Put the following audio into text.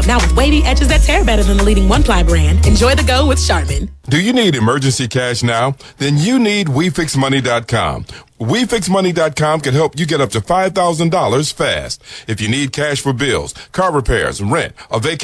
Now with wavy edges that tear better than the leading one-ply brand, enjoy the go with Charmin. Do you need emergency cash now? Then you need WeFixMoney.com. WeFixMoney.com can help you get up to $5,000 fast. If you need cash for bills, car repairs, rent, a vacation,